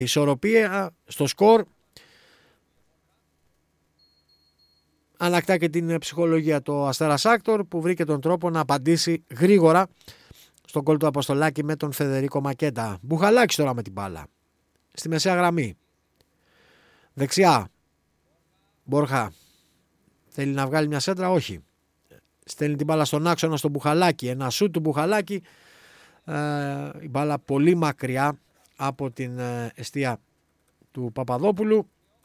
ισορροπία στο σκορ. Ανακτά και την ψυχολογία το Αστέρας Άκτορ που βρήκε τον τρόπο να απαντήσει γρήγορα στον γκολ του Αποστολάκη με τον Φεδερίκο Μακέντα. Μπουχαλάκης τώρα με την μπάλα. Στη μεσαία γραμμή. Δεξιά. Μπόρχα. Θέλει να βγάλει μια σέντρα, όχι. Στέλνει την μπάλα στον άξονα στον Μπουχαλάκη. Ένα σούτ του Μπουχαλάκη. Η μπάλα πολύ μακριά από την εστία του Παπαδόπουλου,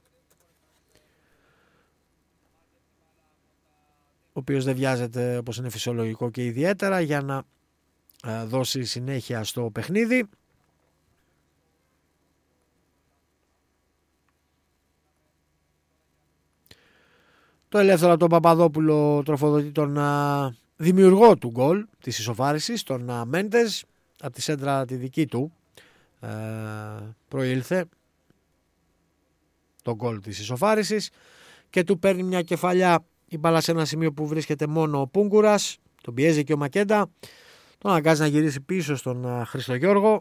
ο οποίος δεν βιάζεται, όπως είναι φυσιολογικό και ιδιαίτερα, για να δώσει συνέχεια στο παιχνίδι. Το ελεύθερο από τον Παπαδόπουλο τροφοδοτεί τον δημιουργό του γκολ της ισοφάρισης, τον Μέντες, από τη σέντρα τη δική του προήλθε το γκολ της ισοφάρισης και του παίρνει μια κεφαλιά η μπάλα σε ένα σημείο που βρίσκεται μόνο ο Πούγκουρας, τον πιέζει και ο Μακέντα, τον αναγκάζει να γυρίσει πίσω στον Χριστογιώργο.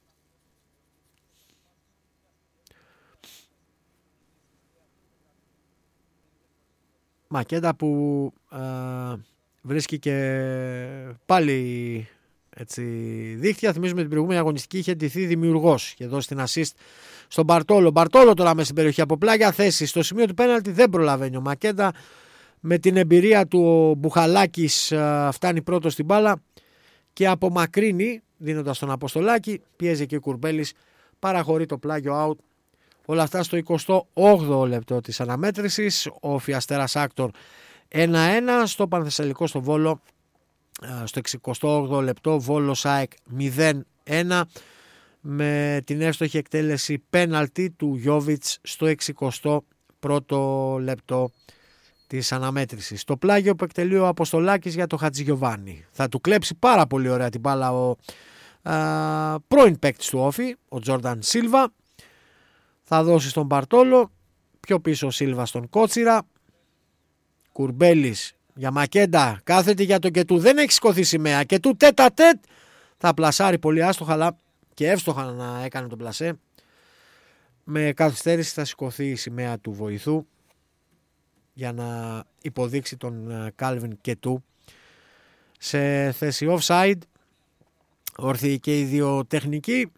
Μακέντα που βρίσκει και πάλι έτσι δίχτυα. Θυμίζουμε την προηγούμενη αγωνιστική είχε ντυθεί δημιουργός και δώσει την assist στον Μπαρτόλο. Μπαρτόλο τώρα μέσα στην περιοχή από πλάγια θέση. Στο σημείο του πέναλτι δεν προλαβαίνει ο Μακέντα. Με την εμπειρία του ο Μπουχαλάκης φτάνει πρώτο στην μπάλα και απομακρύνει δίνοντας τον Αποστολάκη. Πιέζει και ο Κουρμπέλης, παραχωρεί το πλάγιο out. Όλα αυτά στο 28ο λεπτό της αναμέτρησης. Ο Αστέρας Άκτορ 1-1. Στο Πανθεσσαλικό στο Βόλο στο 68ο λεπτό Βόλος ΑΕΚ 0-1 με την εύστοχη εκτέλεση πέναλτι του Γιόβιτς στο 61ο λεπτό της αναμέτρησης. Το πλάγιο που εκτελεί ο Αποστολάκης για το Χατζηγιοβάνι. Θα του κλέψει πάρα πολύ ωραία την μπάλα ο πρώην παίκτης του Όφη, ο Τζόρνταν Σίλβα. Θα δώσει στον Μπαρτόλο, πιο πίσω ο Σίλβα στον Κότσιρα. Κουρμπέλης για Μακέντα, κάθεται για τον Κετού, δεν έχει σηκωθεί σημαία. Κετού τέτα τέτ, θα πλασάρει πολύ άστοχα, αλλά και εύστοχα να έκανε τον πλασέ. Με καθυστέρηση θα σηκωθεί η σημαία του βοηθού για να υποδείξει τον Κάλβιν Κετού σε θέση offside. Ορθοί και οι δύο τεχνικοί.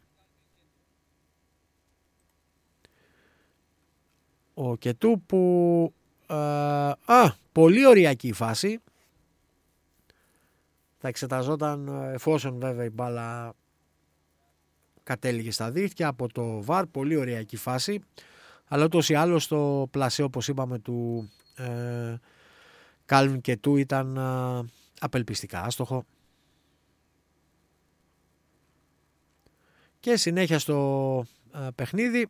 Ο Κετού που πολύ ωριακή φάση. Θα εξεταζόταν εφόσον βέβαια η μπάλα κατέληγε στα δίχτυα από το VAR. Πολύ ωριακή φάση. Αλλά ούτως ή άλλως το πλασέ, όπως είπαμε, του Κάλβιν Κετού ήταν απελπιστικά άστοχο. Και συνέχεια στο παιχνίδι.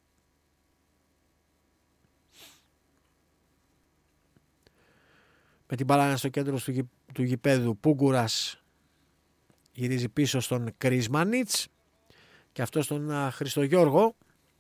Με την μπάλα στο κέντρο του γηπέδου, Πούγκουρας γυρίζει πίσω στον Κρισμανίτς και αυτό στον Χριστογιώργο.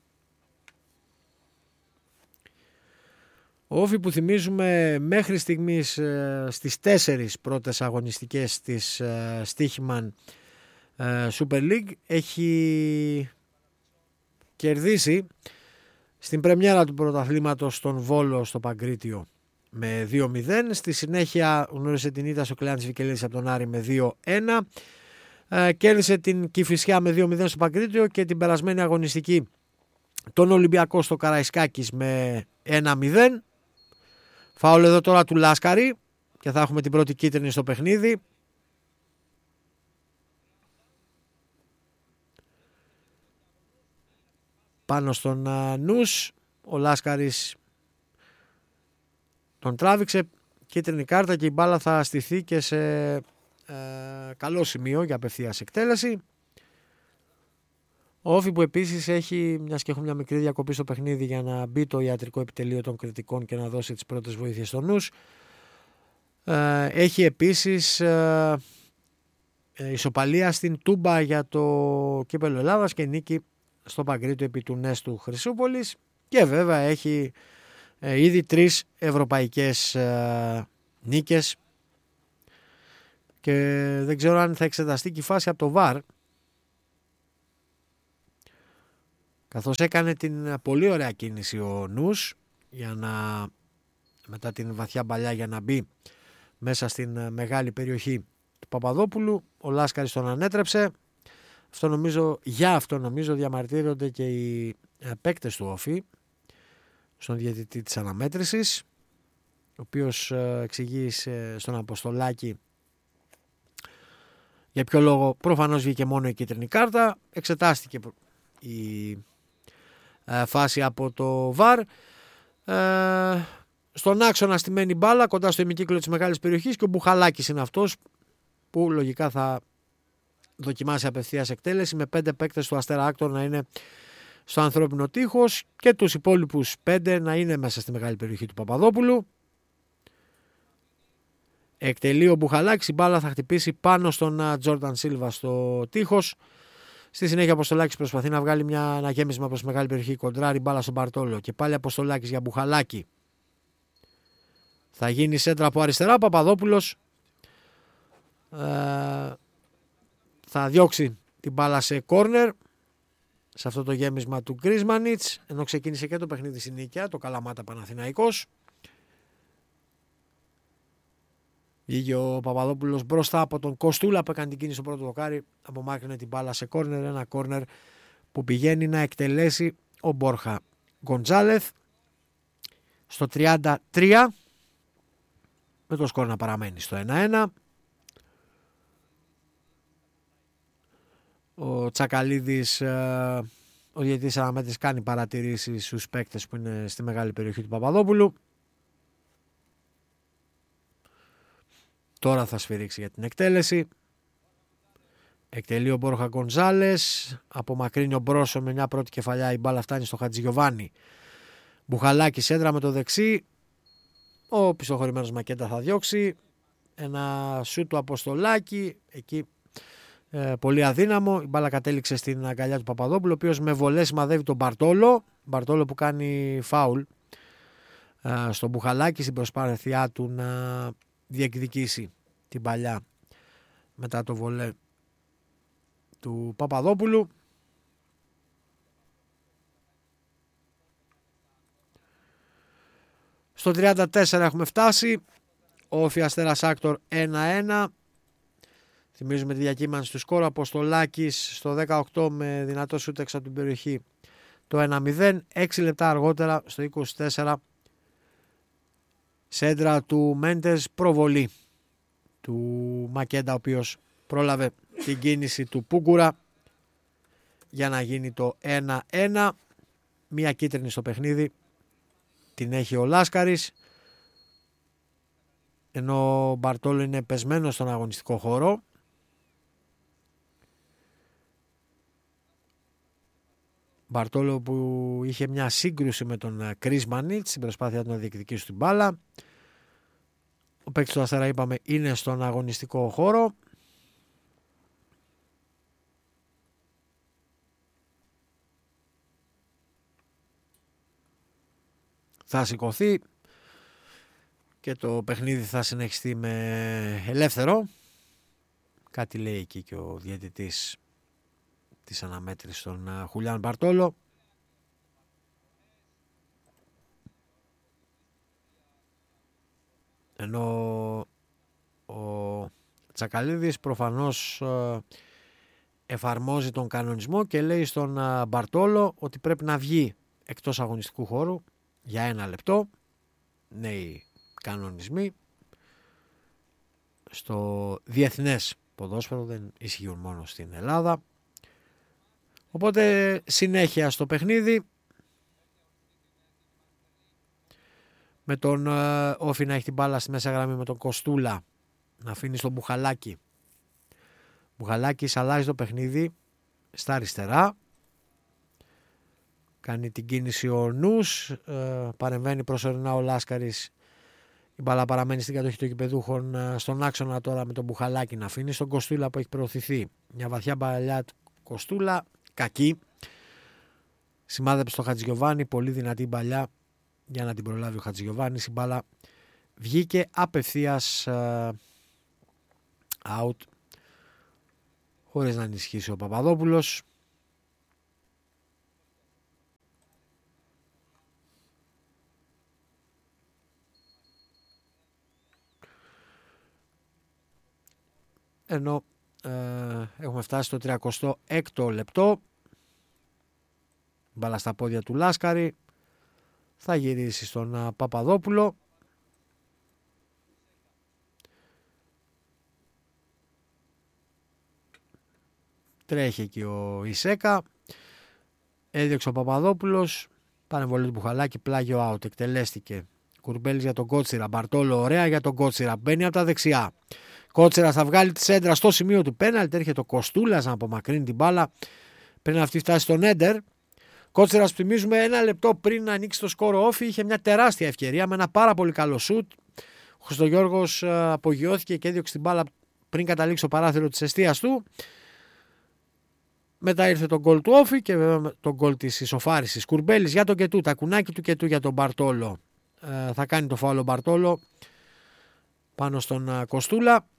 Ο Όφη που θυμίζουμε μέχρι στιγμής στις 4 πρώτες αγωνιστικές της Στίχημαν Super League έχει κερδίσει στην πρεμιέρα του πρωταθλήματος στον Βόλο στο Παγκρίτιο με 2-0. Στη συνέχεια γνώρισε την ήττα στο Κλεάνης Βικελίδης από τον Άρη με 2-1. Κέρδισε την Κηφισιά με 2-0 στο Παγκρίτιο και την περασμένη αγωνιστική τον Ολυμπιακό στο Καραϊσκάκης με 1-0. Φάουλ εδώ τώρα του Λάσκαρη και θα έχουμε την πρώτη κίτρινη στο παιχνίδι. Πάνω στον Νους, ο Λάσκαρης τον τράβηξε, κίτρινη κάρτα και η μπάλα θα στηθεί και σε καλό σημείο για απευθείας εκτέλεση. Ο Όφη που επίσης έχει, μιας και έχουμε μια μικρή διακοπή στο παιχνίδι για να μπει το ιατρικό επιτελείο των κριτικών και να δώσει τις πρώτες βοήθειες στον Νους, έχει επίσης ισοπαλία στην Τούμπα για το κύπελλο Ελλάδας και νίκη στο Παγκρίτιο επί του Νέστου Χρυσούπολης και βέβαια έχει ήδη 3 ευρωπαϊκές νίκες και δεν ξέρω αν θα εξεταστεί και η φάση από το VAR, καθώς έκανε την πολύ ωραία κίνηση ο Νους για να, μετά την βαθιά μπαλιά για να μπει μέσα στην μεγάλη περιοχή του Παπαδόπουλου. Ο Λάσκαρης τον ανέτρεψε. Για αυτό νομίζω διαμαρτύρονται και οι παίκτες του Όφη στον διαιτητή της αναμέτρησης, ο οποίος εξηγεί στον Αποστολάκη για ποιο λόγο προφανώς βγήκε μόνο η κίτρινη κάρτα. Εξετάστηκε η φάση από το ΒΑΡ. Στον άξονα στημένη μπάλα κοντά στο ημικύκλο της μεγάλης περιοχής και ο Μπουχαλάκης είναι αυτός που λογικά θα δοκιμάσει απευθείας εκτέλεση, με 5 παίκτες του Αστέρα Άκτορ να είναι στο ανθρώπινο τείχος και τους υπόλοιπους 5 να είναι μέσα στη μεγάλη περιοχή του Παπαδόπουλου. Εκτελεί ο Μπουχαλάκης, η μπάλα θα χτυπήσει πάνω στον Τζόρνταν Σίλβα στο τείχος. Στη συνέχεια Αποστολάκης προσπαθεί να βγάλει ένα γέμισμα προς μεγάλη περιοχή, κοντράρει μπάλα στον Μπαρτόλο και πάλι Αποστολάκης για Μπουχαλάκη. Θα γίνει σέντρα από αριστερά, Παπαδόπουλος θα διώξει την μπάλα σε κόρνερ σε αυτό το γέμισμα του Γκρίσμανιτς, ενώ ξεκίνησε και το παιχνίδι στην Νίκαια, το Καλαμάτα Παναθηναϊκός. Βγήκε ο Παπαδόπουλος μπροστά από τον Κοστούλα που έκανε την κίνηση στο πρώτο δοκάρι, απομάκρυνε την μπάλα σε κόρνερ, ένα κόρνερ που πηγαίνει να εκτελέσει ο Μπόρχα Γκοντζάλεθ στο 33, με το σκορ να παραμένει στο 1-1. Ο Τσακαλίδης, ο διαιτητής αναμέτρησης, κάνει παρατηρήσεις στους παίκτες που είναι στη μεγάλη περιοχή του Παπαδόπουλου. Τώρα θα σφυρίξει για την εκτέλεση. Εκτελεί ο Μπόρχα Γκοντζάλες, απομακρύνει ο Μπρόσο με μια πρώτη κεφαλιά, η μπάλα φτάνει στο Χατζηγιοβάνι. Μπουχαλάκη σέντρα με το δεξί, ο πιστοχωρημένος Μακέντα θα διώξει. Ένα σούτ του Αποστολάκη, εκεί πολύ αδύναμο. Η μπάλα κατέληξε στην αγκαλιά του Παπαδόπουλου, ο οποίος με βολές σημαδεύει τον Μπαρτόλο που κάνει φάουλ στον Μπουχαλάκη στην προσπάθειά του να διεκδικήσει την παλιά μετά το βολέ του Παπαδόπουλου. Στο 34 έχουμε φτάσει. Όφη Αστέρας Άκτορ 1-1. Θυμίζουμε τη διακύμανση του σκόρου. Αποστολάκης στο 18 με δυνατό σούτ έξω από την περιοχή το 1-0. 6 λεπτά αργότερα στο 24 σέντρα του Μέντες, προβολή του Μακέντα, ο οποίος πρόλαβε την κίνηση του Πούγκουρα για να γίνει το 1-1. Μία κίτρινη στο παιχνίδι την έχει ο Λάσκαρης, ενώ ο Μπαρτόλο είναι πεσμένος στον αγωνιστικό χώρο. Μπαρτόλο που είχε μια σύγκρουση με τον Κρίσμανιτ στην προσπάθεια του να διεκδικήσει την μπάλα. Ο παίκτης του Αστέρα, είπαμε, είναι στον αγωνιστικό χώρο. Θα σηκωθεί και το παιχνίδι θα συνεχιστεί με ελεύθερο. Κάτι λέει εκεί και ο διαιτητής της αναμέτρησης, των Χουλιάν Μπαρτόλο. Ενώ ο Τσακαλίδης προφανώς εφαρμόζει τον κανονισμό και λέει στον Μπαρτόλο ότι πρέπει να βγει εκτός αγωνιστικού χώρου για 1 λεπτό. Νέοι κανονισμοί στο διεθνές ποδόσφαιρο, δεν ισχύουν μόνο στην Ελλάδα. Οπότε συνέχεια στο παιχνίδι, με τον Όφη να έχει την μπάλα στη μέσα γραμμή, με τον Κοστούλα να αφήνει στον Μπουχαλάκη. Μπουχαλάκης αλλάζει το παιχνίδι στα αριστερά, κάνει την κίνηση ο Νους, παρεμβαίνει προσωρινά ο Λάσκαρης, η μπάλα παραμένει στην κατοχή των γηπεδούχων στον άξονα τώρα, με τον Μπουχαλάκη να αφήνει στον Κοστούλα που έχει προωθηθεί. Μια βαθιά μπαλιά του Κοστούλα, κακή, σημάδεψε στο Χατζηγιοβάνι, πολύ δυνατή μπαλιά για να την προλάβει ο Χατζηγιοβάνης. Η μπάλα βγήκε απευθείας out, χωρίς να ενισχύσει ο Παπαδόπουλος. ενώ έχουμε φτάσει στο 36ο λεπτό. Μπάλα στα πόδια του Λάσκαρη, θα γυρίσει στον Παπαδόπουλο. Τρέχει εκεί ο Ισέκα, έδιωξε ο Παπαδόπουλος, πανεμβολή του Μπουχαλάκη, πλάγιο out, εκτελέστηκε. Κουρμπέλης για τον Κότσιρα, Μπαρτόλο ωραία για τον Κότσιρα, μπαίνει από τα δεξιά. Κότσιρα θα βγάλει τη σέντρα στο σημείο του πέναλτ, έρχεται ο Κοστούλας να απομακρύνει την μπάλα πριν αυτή φτάσει στον έντερ. Κότσιρας, θυμίζουμε, ένα λεπτό πριν ανοίξει το σκόρο όφι, είχε μια τεράστια ευκαιρία με ένα πάρα πολύ καλό σουτ. Ο Χριστογιώργος απογειώθηκε και έδιωξε την μπάλα πριν καταλήξει το παράθυρο της εστίας του. Μετά ήρθε το γκολ του όφι και βέβαια το γκολ της ισοφάρισης. Κουρμπέλης για τον Κετού, τα κουνάκι του Κετού για τον Μπαρτόλο. Θα κάνει το φάουλο Μπαρτόλο πάνω στον Κοστούλα.